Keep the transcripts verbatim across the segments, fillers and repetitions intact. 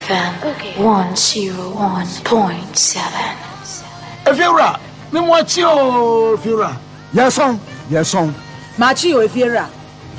F M one oh one point seven. Efiora, me mwachi o Efiora. Yes on, yes on. Machi o Efiora.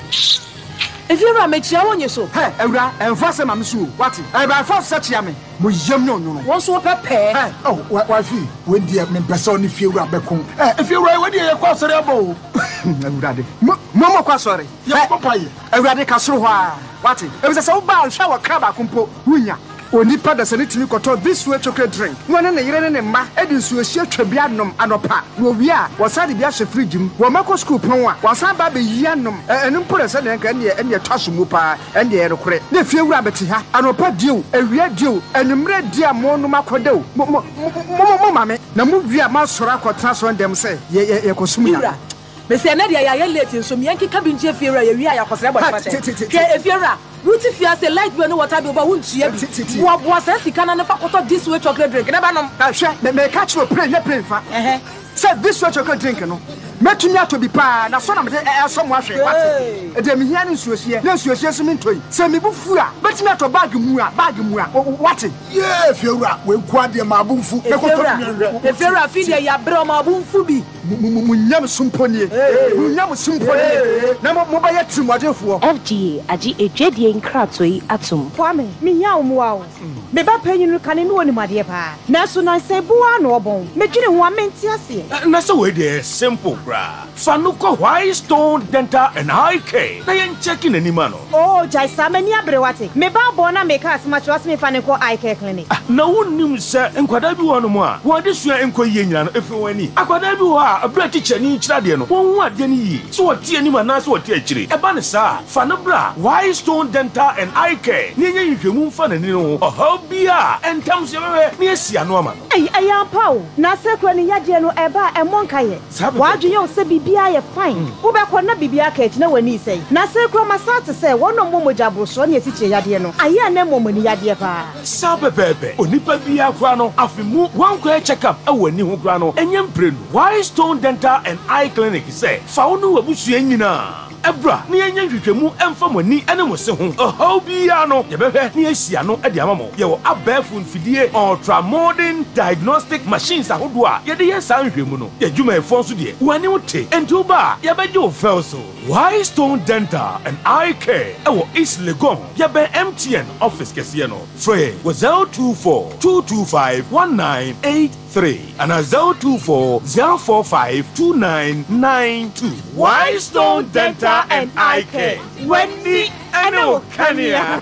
Efiora me chia wonye so. Hey, Ewra, enfase ma msu. What? E ba for search ya me. Mo yam no no. Won so pepe. Hey, oh, wa fi, we dia me pese oni Efiora bekon. Eh, Efiora we dia ye kwa sori abo. Ewra de. Mo mo kwa sori. Ye papa ye. Ewra de ka soro ho a. What? E be se wo ba hwa wa kraba kompo. Wunya. Onipa da sane timi koto this way chocolate drink. Wona ne yire ne mma edi nsuo hie twabia nom anopa. Wo wi a wasade bia hye fridge mu. Wo mako school pon a wasan ba be yi anom. Enu mpore se ne nka ne ene twaso mu pa ene ye rekore. Na fie wura beti ha. Anopa dio, ewia dio, enumre dia mo no makodew. Mo mo mo mame. Na mu wi a ma soro akotena so ndem se ye ye kosum ya. Bese na dia ya late nso mi yanki ka bi nche Efiora ye wi a yakosere bo fate. Ke Efiora Ruti fia say light we no water be over wuntu ya bi. Wo bo say sika na fa koto this way chocolate drink. Na ba no hwe me me catch you pray ne pray fa. Eh say this way chocolate drink no. Metumi ato bi pa na so na me so mo ahwe wate. E de me hia ne nsuohie. Na nsuohie so me ntoi. Say me bu fu a metumi ato bag mu a bag mu a wate. Yeah, Efiora we kwa de ma abumfu. E koto mi. Efiora fi de ya bre ma abumfu bi. Munyam sumponie. Munyam sumponie. Na mo ba ye timodefo. F G A agi ejedie nkratoi atum. Kwame, me nya omuwa o. Me ba panyinu kane no oni made pa. Na so na se buwa no obon. Me dwene ho amenti ase. Na so we dey simple bra. Fanuko White Stone Dental and Eye Care. Na yen checking anima no. Oh, jai samani abrewate. Me ba bo na make as much as me faniko eye care clinic. Na wonnim se enkwada bi wo no mo a. Wo de sua enko yie nyina no efi wani. Akwada bi wo a abra teacher ni kira de no. Won hu ade ni yi. So wo tie anima na so wo tie akire. E ba ne sa. Fanubra White Stone Dental and Eye Care. Ni nya yihwemu mfa na ni no. Oho bia entam se bebe ni asia no ama no. Ei ayampa o. Na sekro ni yade no eba e monka ye. Wadwe ye se bibia ye fine. Wo be ko na bibia ka echina wani sei. Na sekro masate se wono momoja broso na esiche yade no. Aye na momoni yade pa. Sa bebebe onipa bia kwa no afimu wankwa check up e wani ho kwa no. Enyem pre no. White Stone Dental and Eye Clinic say fa wono wabusua nyina. Ebra ni enya hwehwemu emfa mani ene mo se ho oho bia no ye behwe ni asia no e de amamo ye wo abafu mfidie ultra modern diagnostic machines ahodo a ye de ye san hwehmu no ye dwuma efo so de wani wote enti ba ye beje o fel so White Stone Dental and Eye Care e wo East Legon ye be M T N office kese no free wo zero two four two two five one nine eight three and a zero two four zero four five two nine nine two. White Stone Dental and Eye Care. Wendy Ano Kania.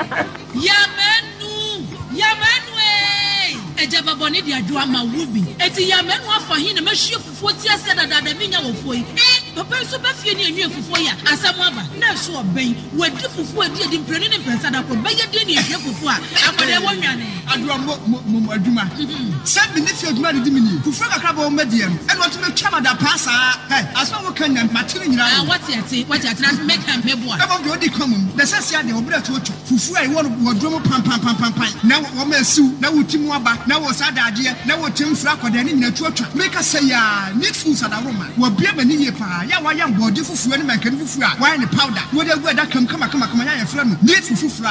Yamenu, Yamenu. Ejaba boni dia dua ma wubi. Eti Yamenu afa hin na mahie fufuo ti ase dada da minya wofo yi. Eh, papa so ba fie ni enwe fufuo ya. Asam aba. Na so oben. Wadi fufuo adi adi mprenu ne pensa da ko. Ba ye de ni ehwe fufuo a. Amade wonwane. Adua mo mo aduma. Sabi ni fi aduma di mini. Fufuo kakra ba o medie no. E no to me twama da pasa. Hey, aso wo kan na matire nyina. Ah, what yati? What yati? Na make am meboa. E bo de odi komum. Na sese ade obra to otu. Fufuo ai wo wodro mo pam pam pam pam pam. Na wo ma siu, na wo timu aba. Na wo sadade na wo temfura akoda ni nyina tuatwa make say ya need food sadaroma wo bia mani ye pa ya wa ya mbode fufuo ni mankani fufuo a wine powder wo de gu ada kam kama kama kama ya ya fra no need fufuo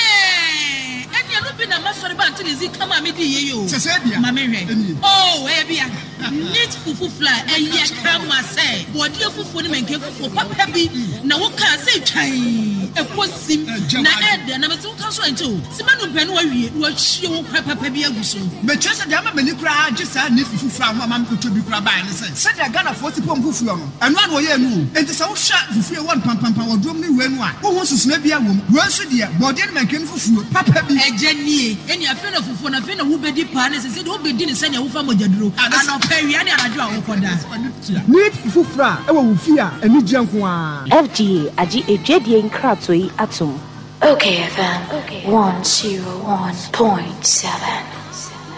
eh enya no bi na masori ba ntini zi kama me di ye yo sese bia mama hwe oh eh bia need fufuo eh ye kama say bode fufuo ni mankani fufuo papa bi na wo ka say twan ekosim na ed na me so ka so ento simanu pe no wa wie wo hie wo papa bi aguso me chese de ama mani kura age sa need fufuo a mama ko to bi kura ba ni say se de Ghana forty pom fufuo no eno an wo ye nu enti se wo hwa fufuo won pam pam pam wo drom ni wenu a wo ho susuna bia wom wo so de bode ni mankani fufuo papa bi ejanie eni afi na fufuo na afi na wo bedi pa na se se de wo bedi ni se ne wo fa mojaduro ana pa wi ani anajo a wo koda need fufuo a e wo wo fi a eni gianko a F G A agi ejedie nkratoi atum. Okay F M one oh one point seven.